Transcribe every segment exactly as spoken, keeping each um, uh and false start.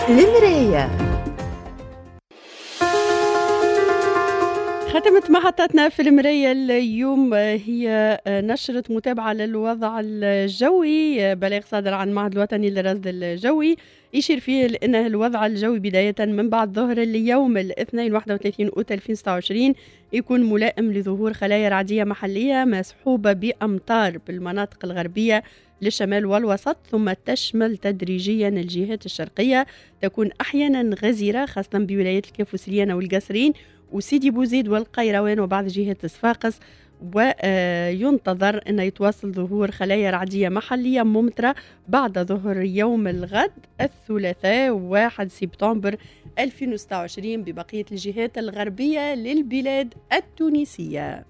المراية. ختمت محطتنا في المراية اليوم هي نشرة متابعة للوضع الجوي، بلاغ صادر عن المعهد الوطني للرصد الجوي يشير فيه لأن الوضع الجوي بداية من بعد ظهر اليوم الاثنين واحد وثلاثين أوت ألفين وستة وعشرين يكون ملائم لظهور خلايا رعدية محلية مصحوبة بأمطار بالمناطق الغربية للشمال والوسط، ثم تشمل تدريجيا الجهات الشرقية، تكون أحيانا غزيرة خاصة بولايات الكفوسليان والقصرين وسيدي بوزيد والقيروان وبعض جهات صفاقس، وينتظر أن يتواصل ظهور خلايا رعدية محلية ممطرة بعد ظهر يوم الغد الثلاثاء واحد سبتمبر ألفين وستة وعشرين ببقية الجهات الغربية للبلاد التونسية.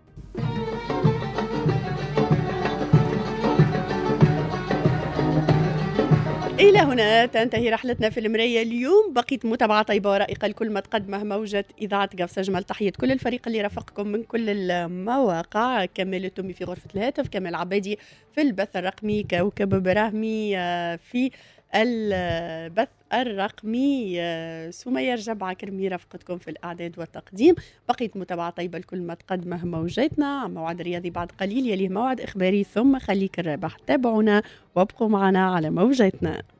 إلى هنا تنتهي رحلتنا في المراية اليوم. بقيت متابعة طيبة ورائقة لكل ما تقدمه موجة إذاعة قفصة. أجمل تحية كل الفريق اللي رافقكم من كل المواقع، كمال التومي في غرفة الهاتف، كمال عبادي في البث الرقمي، كوكب براهمي في البث الرقمي، سمية رجبعة كرمي رافقتكم في الإعداد والتقديم. بقيت متابعة طيبة لكل ما تقدمه موجاتنا. موعد رياضي بعد قليل يليه موعد إخباري ثم خليك الرابح. تابعونا وابقوا معنا على موجاتنا.